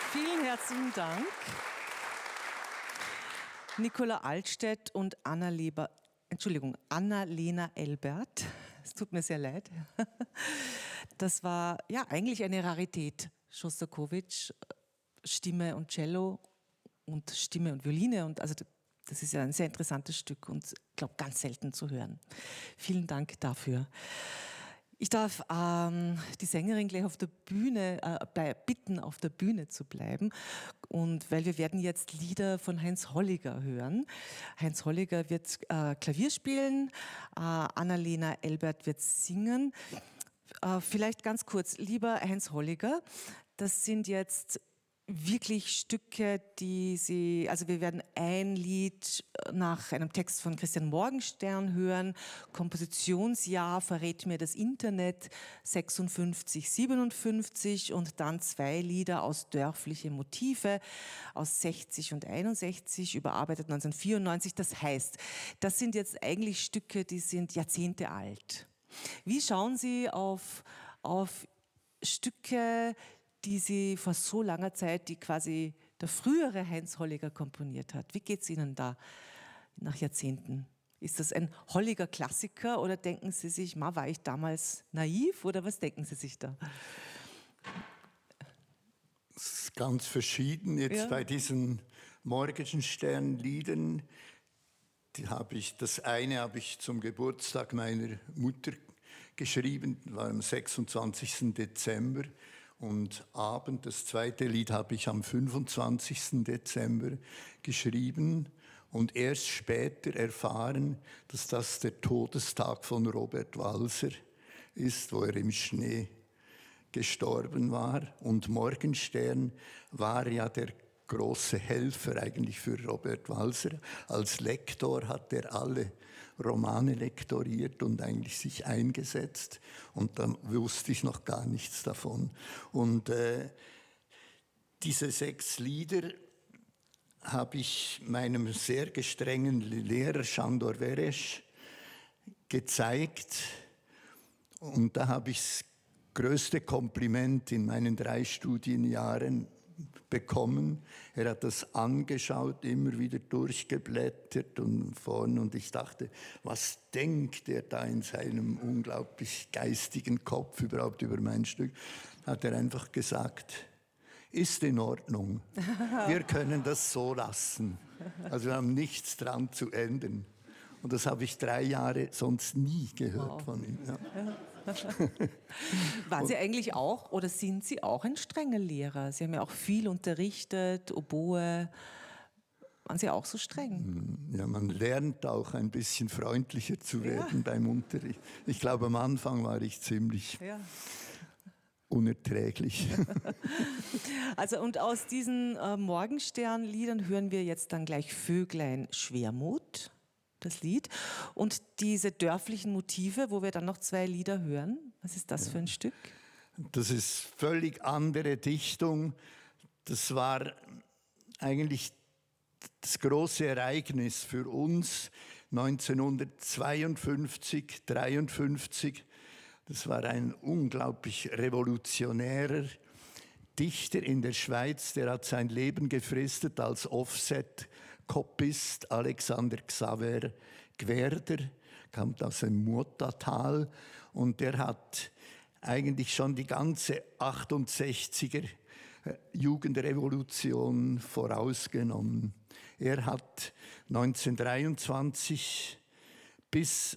Vielen herzlichen Dank. Nicola Altstädt und Annalena Elbert. Es tut mir sehr leid. Das war ja eigentlich eine Rarität. Schostakowitsch, Stimme und Cello und Stimme und Violine. Und also das ist ja ein sehr interessantes Stück und ich glaube ganz selten zu hören. Vielen Dank dafür. Ich darf die Sängerin gleich auf der Bühne bitten, auf der Bühne zu bleiben. Und weil wir werden jetzt Lieder von Heinz Holliger hören. Heinz Holliger wird Klavier spielen, Annalena Elbert wird singen. Vielleicht ganz kurz, lieber Heinz Holliger, das sind jetzt wirklich Stücke, also wir werden ein Lied nach einem Text von Christian Morgenstern hören, Kompositionsjahr verrät mir das Internet, 56, 57 und dann 2 Lieder aus Dörfliche Motive aus 60 und 61, überarbeitet 1994. Das heißt, das sind jetzt eigentlich Stücke, die sind Jahrzehnte alt. Wie schauen Sie auf Stücke, die Sie vor so langer Zeit, die quasi der frühere Heinz Holliger komponiert hat? Wie geht es Ihnen da nach Jahrzehnten? Ist das ein Holliger Klassiker oder denken Sie sich, war ich damals naiv oder was denken Sie sich da? Es ist ganz verschieden jetzt bei diesen Morgenstern-Liedern. Das eine habe ich zum Geburtstag meiner Mutter geschrieben, war am 26. Dezember. Und Abend, das zweite Lied habe ich am 25. Dezember geschrieben und erst später erfahren, dass das der Todestag von Robert Walser ist, wo er im Schnee gestorben war. Und Morgenstern war ja der große Helfer eigentlich für Robert Walser. Als Lektor hat er alle Romane lektoriert und eigentlich sich eingesetzt. Und da wusste ich noch gar nichts davon. Und diese 6 Lieder habe ich meinem sehr gestrengen Lehrer Sándor Veress gezeigt. Und da habe ich das größte Kompliment in meinen 3 Studienjahren bekommen. Er hat das angeschaut, immer wieder durchgeblättert und ich dachte, was denkt er da in seinem unglaublich geistigen Kopf überhaupt über mein Stück? Hat er einfach gesagt, ist in Ordnung. Wir können das so lassen. Also wir haben nichts dran zu ändern. Und das habe ich 3 Jahre sonst nie gehört von ihm. Ja. Waren Sie eigentlich auch oder sind Sie auch ein strenger Lehrer? Sie haben ja auch viel unterrichtet, Oboe. Waren Sie auch so streng? Ja, man lernt auch ein bisschen freundlicher zu werden beim Unterricht. Ich glaube, am Anfang war ich ziemlich unerträglich. Also und aus diesen Morgenstern-Liedern hören wir jetzt dann gleich Vöglein Schwermut, das Lied, und diese dörflichen Motive, wo wir dann noch 2 Lieder hören. Was ist das für ein Stück? Das ist völlig andere Dichtung. Das war eigentlich das große Ereignis für uns 1952, 1953. Das war ein unglaublich revolutionärer Dichter in der Schweiz, der hat sein Leben gefristet als Offset-Kopist, Alexander Xaver Gwerder, kam aus dem Murtatal und der hat eigentlich schon die ganze 68er Jugendrevolution vorausgenommen. Er hat 1923 bis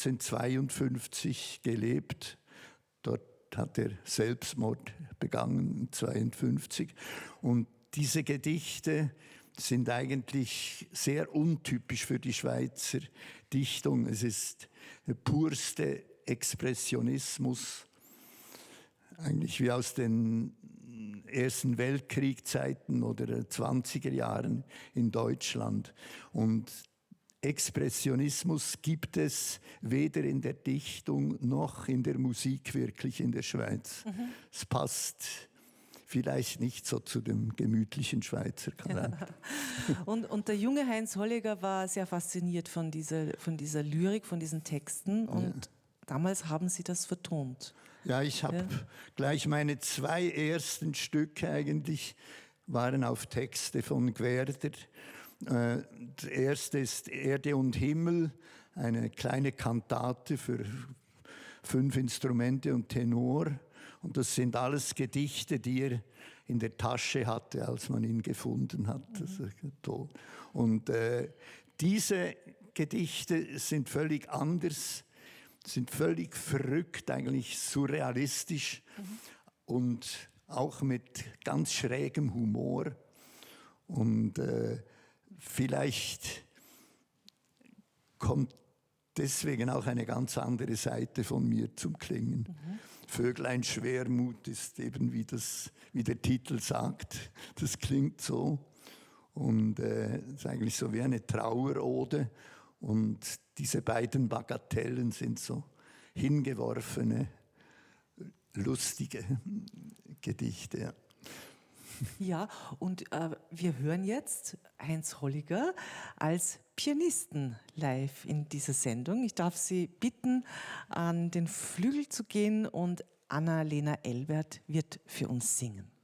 1952 gelebt. Dort hat er Selbstmord begangen, 1952. Und diese Gedichte sind eigentlich sehr untypisch für die Schweizer Dichtung. Es ist der purste Expressionismus, eigentlich wie aus den Ersten Weltkriegzeiten oder 20er Jahren in Deutschland. Und Expressionismus gibt es weder in der Dichtung noch in der Musik wirklich in der Schweiz. Es passt vielleicht nicht so zu dem gemütlichen Schweizer Charakter. Und der junge Heinz Holliger war sehr fasziniert von dieser Lyrik, von diesen Texten und damals haben Sie das vertont. Ja, ich habe gleich meine 2 ersten Stücke eigentlich waren auf Texte von Gwerder. Der erste ist Erde und Himmel, eine kleine Kantate für 5 Instrumente und Tenor. Und das sind alles Gedichte, die er in der Tasche hatte, als man ihn gefunden hat. Das ist toll. Und diese Gedichte sind völlig anders, sind völlig verrückt, eigentlich surrealistisch und auch mit ganz schrägem Humor. Und vielleicht kommt deswegen auch eine ganz andere Seite von mir zum Klingen. Vöglein Schwermut ist eben, wie der Titel sagt, das klingt so. Und ist eigentlich so wie eine Trauerode. Und diese beiden Bagatellen sind so hingeworfene, lustige Gedichte. Ja. Ja, und wir hören jetzt Heinz Holliger als Pianisten live in dieser Sendung. Ich darf Sie bitten, an den Flügel zu gehen und Anna-Lena Elbert wird für uns singen.